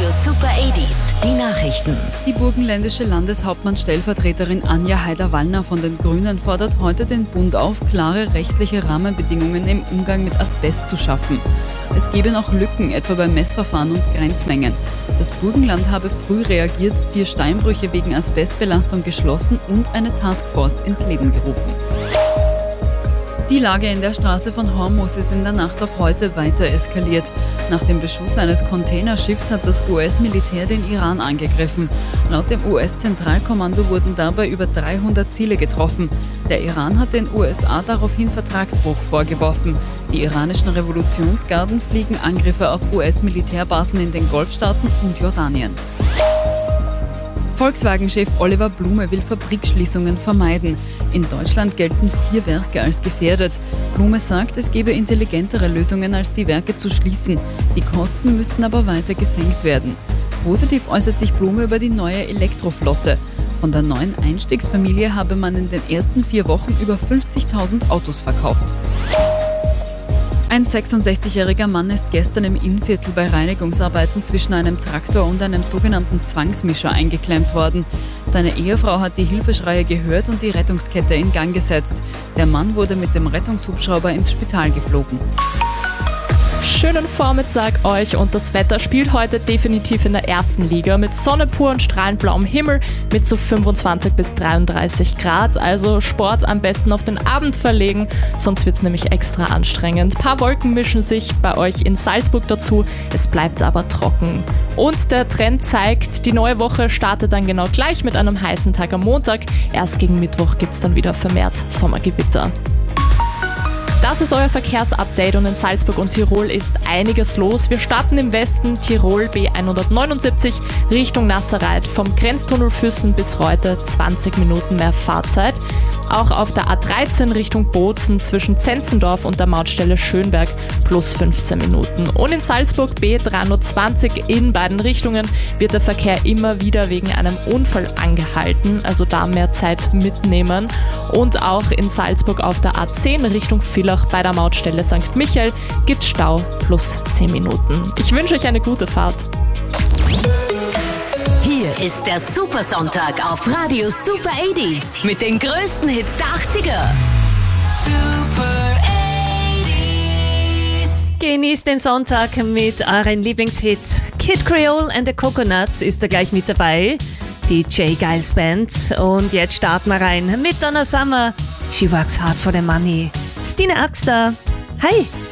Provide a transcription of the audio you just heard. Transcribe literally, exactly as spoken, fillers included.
Radio Super achtziger, die Nachrichten. Die burgenländische Landeshauptmann-Stellvertreterin Anja Haider-Wallner von den Grünen fordert heute den Bund auf, klare rechtliche Rahmenbedingungen im Umgang mit Asbest zu schaffen. Es gebe noch Lücken, etwa bei Messverfahren und Grenzmengen. Das Burgenland habe früh reagiert, vier Steinbrüche wegen Asbestbelastung geschlossen und eine Taskforce ins Leben gerufen. Die Lage in der Straße von Hormuz ist in der Nacht auf heute weiter eskaliert. Nach dem Beschuss eines Containerschiffs hat das U S-Militär den Iran angegriffen. Laut dem U S-Zentralkommando wurden dabei über dreihundert Ziele getroffen. Der Iran hat den U S A daraufhin Vertragsbruch vorgeworfen. Die iranischen Revolutionsgarden fliegen Angriffe auf U S-Militärbasen in den Golfstaaten und Jordanien. Volkswagen-Chef Oliver Blume will Fabrikschließungen vermeiden. In Deutschland gelten vier Werke als gefährdet. Blume sagt, es gebe intelligentere Lösungen, als die Werke zu schließen. Die Kosten müssten aber weiter gesenkt werden. Positiv äußert sich Blume über die neue Elektroflotte. Von der neuen Einstiegsfamilie habe man in den ersten vier Wochen über fünfzigtausend Autos verkauft. Ein sechsundsechzigjähriger Mann ist gestern im Innviertel bei Reinigungsarbeiten zwischen einem Traktor und einem sogenannten Zwangsmischer eingeklemmt worden. Seine Ehefrau hat die Hilfeschreie gehört und die Rettungskette in Gang gesetzt. Der Mann wurde mit dem Rettungshubschrauber ins Spital geflogen. Schönen Vormittag euch und das Wetter spielt heute definitiv in der ersten Liga mit Sonne pur und strahlend blauem Himmel mit so fünfundzwanzig bis dreiunddreißig Grad. Also Sport am besten auf den Abend verlegen, sonst wird es nämlich extra anstrengend. Ein paar Wolken mischen sich bei euch in Salzburg dazu, es bleibt aber trocken. Und der Trend zeigt, die neue Woche startet dann genau gleich mit einem heißen Tag am Montag. Erst gegen Mittwoch gibt es dann wieder vermehrt Sommergewitter. Das ist euer Verkehrsupdate und in Salzburg und Tirol ist einiges los. Wir starten im Westen, Tirol B hundertneunundsiebzig Richtung Nasserreit. Vom Grenztunnel Füssen bis Reute zwanzig Minuten mehr Fahrzeit. Auch auf der A dreizehn Richtung Bozen zwischen Zenzendorf und der Mautstelle Schönberg plus fünfzehn Minuten. Und in Salzburg B dreihundertzwanzig in beiden Richtungen wird der Verkehr immer wieder wegen einem Unfall angehalten, also da mehr Zeit mitnehmen. Und auch in Salzburg auf der A zehn Richtung Villach bei der Mautstelle Sankt Michael gibt es Stau plus zehn Minuten. Ich wünsche euch eine gute Fahrt. Hier ist der Supersonntag auf Radio Super achtziger mit den größten Hits der achtziger. Super achtziger. Genießt den Sonntag mit euren Lieblingshit. Kid Creole and the Coconuts ist da gleich mit dabei. Die J. Giles Band. Und jetzt starten wir rein mit Donna Summer. She works hard for the money. Stine Axter. Hi.